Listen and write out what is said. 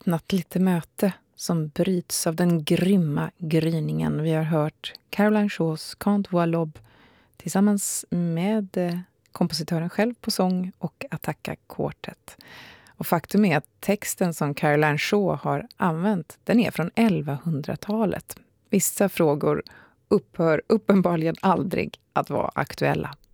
nattligt möte som bryts av den grymma gryningen. Vi har hört Caroline Shaws Can't Voir l'Aube tillsammans med kompositören själv på sång och Attacca Quartet. Och faktum är att texten som Caroline Shaw har använt, den är från 1100-talet. Vissa frågor upphör uppenbarligen aldrig att vara aktuella.